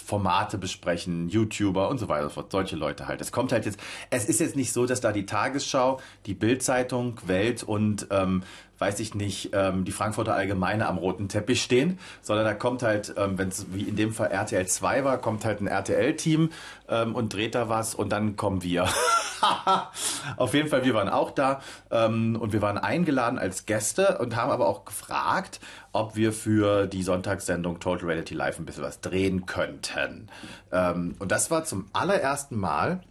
Formate besprechen, YouTuber und so weiter und so fort. Solche Leute halt. Es ist jetzt nicht so, dass da die Tagesschau, die Bild-Zeitung, Welt und weiß ich nicht, die Frankfurter Allgemeine am roten Teppich stehen, sondern da kommt halt, wenn es wie in dem Fall RTL 2 war, kommt halt ein RTL-Team und dreht da was und dann kommen wir. Auf jeden Fall, wir waren auch da und wir waren eingeladen als Gäste und haben aber auch gefragt, ob wir für die Sonntagssendung Total Reality Live ein bisschen was drehen könnten. Und das war zum allerersten Mal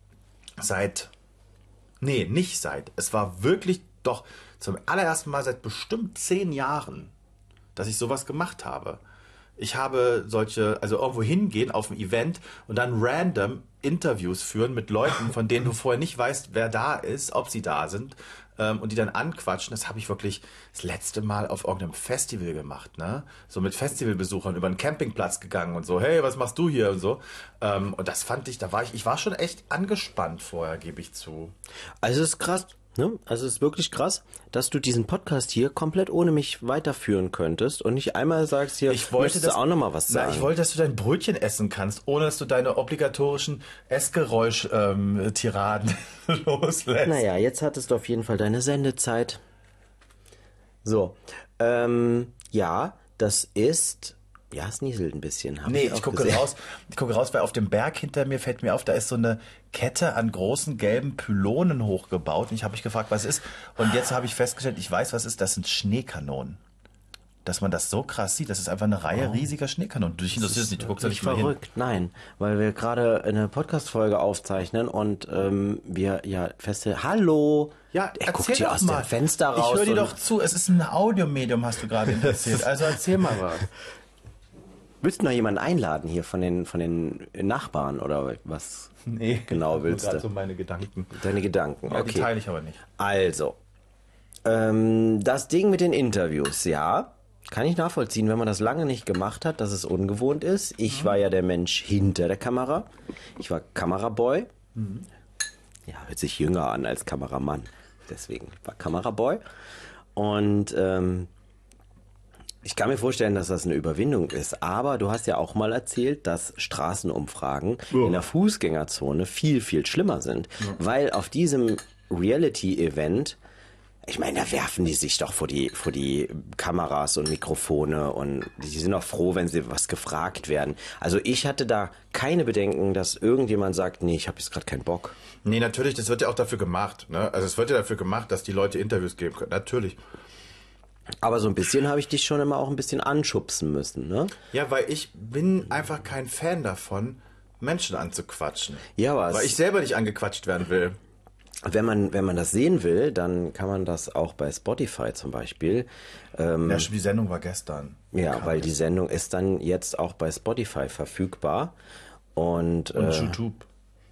es war wirklich doch zum allerersten Mal seit bestimmt 10 Jahren, dass ich sowas gemacht habe. Ich habe also irgendwo hingehen auf ein Event und dann random Interviews führen mit Leuten, von denen du vorher nicht weißt, wer da ist, ob sie da sind, und die dann anquatschen. Das habe ich wirklich das letzte Mal auf irgendeinem Festival gemacht, ne? So mit Festivalbesuchern über einen Campingplatz gegangen und so, hey, was machst du hier und so. Und das fand ich, ich war schon echt angespannt vorher, gebe ich zu. Also es ist krass. Ne? Also es ist wirklich krass, dass du diesen Podcast hier komplett ohne mich weiterführen könntest und nicht einmal sagst hier, möchtest du auch noch mal was sagen? Ich wollte, dass du dein Brötchen essen kannst, ohne dass du deine obligatorischen Essgeräusch-Tiraden loslässt. Naja, jetzt hattest du auf jeden Fall deine Sendezeit. So, ja, das ist... Ja, es nieselt ein bisschen. Ich gucke raus, weil auf dem Berg hinter mir fällt mir auf, da ist so eine Kette an großen gelben Pylonen hochgebaut. Und ich habe mich gefragt, was ist. Und jetzt habe ich festgestellt, ich weiß, was ist. Das sind Schneekanonen. Dass man das so krass sieht, das ist einfach eine Reihe riesiger Schneekanonen. Du interessierst nicht, du guckst da nicht mal hin. Verrückt, nein, weil wir gerade eine Podcast-Folge aufzeichnen und wir ja Hallo! Ja, er guckt hier aus dem Fenster raus. Ich höre dir doch zu, es ist ein Audiomedium, hast du gerade interessiert. Also erzähl mal was. Willst du noch jemanden einladen hier von den Nachbarn oder was genau willst du? Das sind so meine Gedanken. Deine Gedanken, okay. Die teile ich aber nicht. Also, das Ding mit den Interviews, ja, kann ich nachvollziehen, wenn man das lange nicht gemacht hat, dass es ungewohnt ist. Ich war ja der Mensch hinter der Kamera. Ich war Kameraboy. Ja, hört sich jünger an als Kameramann. Deswegen war Kameraboy. Und ich kann mir vorstellen, dass das eine Überwindung ist, aber du hast ja auch mal erzählt, dass Straßenumfragen in der Fußgängerzone viel, viel schlimmer sind, weil auf diesem Reality-Event, ich meine, da werfen die sich doch vor die Kameras und Mikrofone und die sind auch froh, wenn sie was gefragt werden. Also ich hatte da keine Bedenken, dass irgendjemand sagt, nee, ich habe jetzt gerade keinen Bock. Nee, natürlich, das wird ja auch dafür gemacht, ne? Also es wird ja dafür gemacht, dass die Leute Interviews geben können, natürlich. Aber so ein bisschen habe ich dich schon immer auch ein bisschen anschubsen müssen, ne? Ja, weil ich bin einfach kein Fan davon, Menschen anzuquatschen. Ja, was? Weil ich selber nicht angequatscht werden will. Wenn man das sehen will, dann kann man das auch bei Spotify zum Beispiel. Ja, die Sendung war gestern. Ja, weil die Sendung ist dann jetzt auch bei Spotify verfügbar. Und YouTube.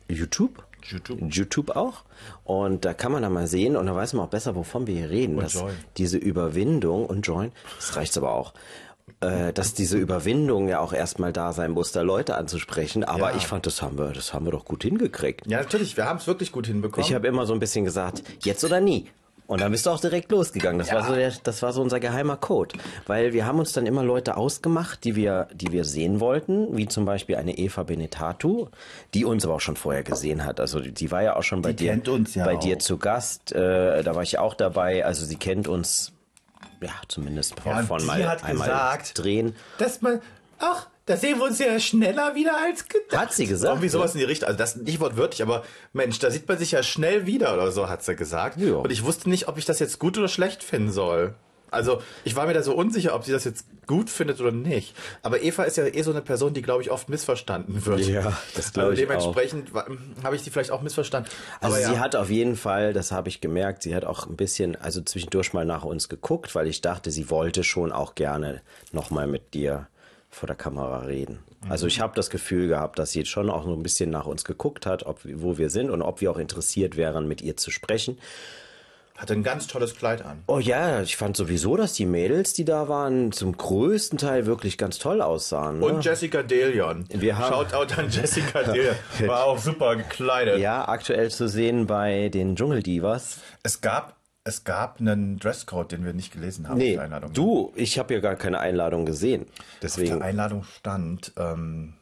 YouTube auch. Und da kann man dann mal sehen und da weiß man auch besser, wovon wir hier reden. Und dass Join. Diese Überwindung und Join, das reicht aber auch, dass diese Überwindung ja auch erstmal da sein muss, da Leute anzusprechen. Aber ich fand, das haben wir doch gut hingekriegt. Ja, natürlich, wir haben es wirklich gut hinbekommen. Ich habe immer so ein bisschen gesagt, jetzt oder nie. Und dann bist du auch direkt losgegangen. Das war so unser geheimer Code. Weil wir haben uns dann immer Leute ausgemacht, die wir sehen wollten, wie zum Beispiel eine Eva Benetatu, die uns aber auch schon vorher gesehen hat. Also die war ja auch schon bei dir zu Gast. Da war ich auch dabei. Also sie kennt uns, ja, zumindest von mal einmal gesagt, drehen. Dass man, da sehen wir uns ja schneller wieder als gedacht. Hat sie gesagt? Irgendwie sowas in die Richtung. Also das nicht wortwörtlich, aber Mensch, da sieht man sich ja schnell wieder oder so, hat sie gesagt. Ja. Und ich wusste nicht, ob ich das jetzt gut oder schlecht finden soll. Also ich war mir da so unsicher, ob sie das jetzt gut findet oder nicht. Aber Eva ist ja so eine Person, die, glaube ich, oft missverstanden wird. Ja, das glaube ich auch. Dementsprechend habe ich sie vielleicht auch missverstanden. Also sie hat auf jeden Fall, das habe ich gemerkt, sie hat auch ein bisschen, also zwischendurch mal nach uns geguckt, weil ich dachte, sie wollte schon auch gerne nochmal mit dir vor der Kamera reden. Also ich habe das Gefühl gehabt, dass sie jetzt schon auch so ein bisschen nach uns geguckt hat, wo wir sind und ob wir auch interessiert wären, mit ihr zu sprechen. Hatte ein ganz tolles Kleid an. Oh ja, ich fand sowieso, dass die Mädels, die da waren, zum größten Teil wirklich ganz toll aussahen. Ne? Und Jessica Delion. Shoutout an Jessica Delion. War auch super gekleidet. Ja, aktuell zu sehen bei den Dschungeldivas. Es gab einen Dresscode, den wir nicht gelesen haben. Nee, ich habe ja gar keine Einladung gesehen. Deswegen. Auf der Einladung stand,